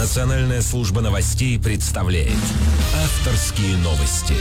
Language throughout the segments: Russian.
Национальная служба новостей представляет авторские новости.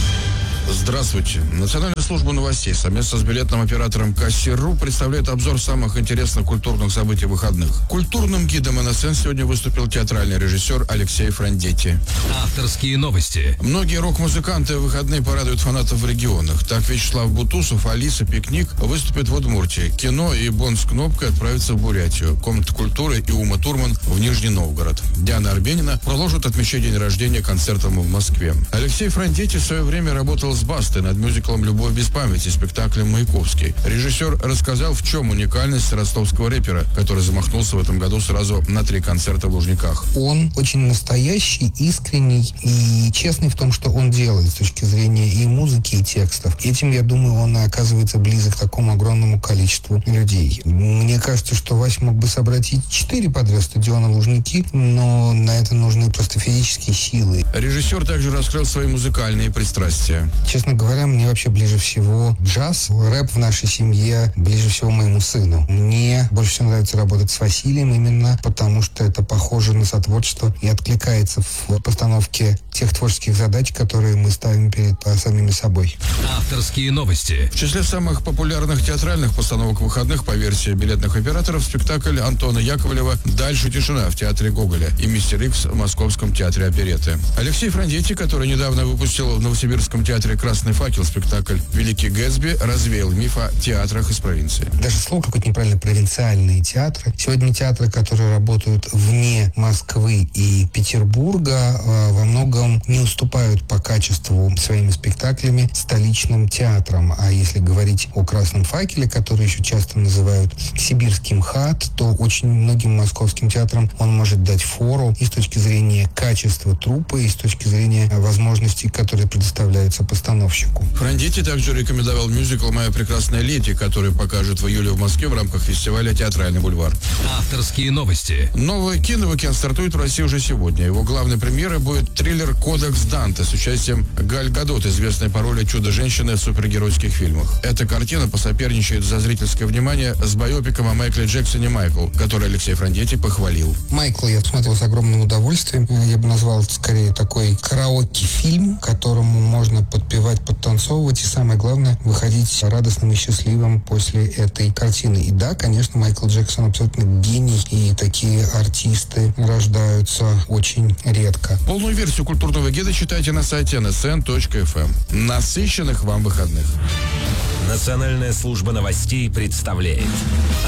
Здравствуйте. Национальная служба новостей совместно с билетным оператором Кассир.ру представляет обзор самых интересных культурных событий выходных. Культурным гидом НСН сегодня выступил театральный режиссер Алексей Франдетти. Авторские новости. Многие рок-музыканты в выходные порадуют фанатов в регионах. Так Вячеслав Бутусов, Алиса Пикник выступят в Удмуртии. Кино и Бон с кнопкой отправятся в Бурятию. Комната культуры и Ума Турман в Нижний Новгород. Диана Арбенина продолжит отмечать день рождения концертом в Москве. Алексей Франдетти в свое время работал с Бастой над мюзиклом «Любовь без памяти», спектаклем «Маяковский». Режиссер рассказал, в чем уникальность ростовского рэпера, который замахнулся в этом году сразу на 3 концерта в Лужниках. Он очень настоящий, искренний и честный в том, что он делает с точки зрения и музыки, и текстов. Этим, я думаю, он и оказывается близок к такому огромному количеству людей. Мне кажется, что Вася мог бы собрать и 4 подряд стадиона Лужники, но на это нужны просто физические силы. Режиссер также раскрыл свои музыкальные пристрастия. Честно говоря, мне вообще ближе всего джаз, рэп в нашей семье, ближе всего моему сыну. Мне больше всего нравится работать с Василием именно потому, что это похоже на сотворчество и откликается в постановке тех творческих задач, которые мы ставим перед самими собой. Авторские новости. В числе самых популярных театральных постановок выходных по версии билетных операторов спектакль Антона Яковлева «Дальше тишина» в театре Гоголя и «Мистер Икс» в Московском театре оперетты. Алексей Франдетти, который недавно выпустил в Новосибирском театре «Красный факел» спектакль «Великий Гэтсби», развеял миф о театрах из провинции. Даже слово какое-то неправильно, провинциальные театры. Сегодня театры, которые работают вне Москвы и Петербурга, во многом не уступают по качеству своими спектаклями столичным театрам. А если говорить о «Красном факеле», который еще часто называют сибирским МХАТ, то очень многим московским театрам он может дать фору и с точки зрения качества труппы, и с точки зрения возможностей, которые предоставляются постановщику. Франдетти также рекомендовал мюзикл «Моя прекрасная леди», который покажет в июле в Москве в рамках фестиваля «Театральный бульвар». Авторские новости. Новый киноуикенд стартует в России уже сегодня. Его главной премьерой будет триллер «Кодекс Данте» с участием Галь Гадот, известной по роли чудо-женщины в супергеройских фильмах. Эта картина посоперничает за зрительское внимание с байопиком о Майкле Джексоне «Майкл», который Алексей Франдетти похвалил. «Майкл» я смотрел с огромным удовольствием. Я бы назвал это скорее такой караоке-фильм, которому можно подпевать, подтанцовывать и, самое главное, выходить радостным и счастливым после этой картины. И да, конечно, Майкл Джексон абсолютно гений, и такие артисты рождаются очень редко. Полную версию культурного гида читайте на сайте nsn.fm. Насыщенных вам выходных. Национальная служба новостей представляет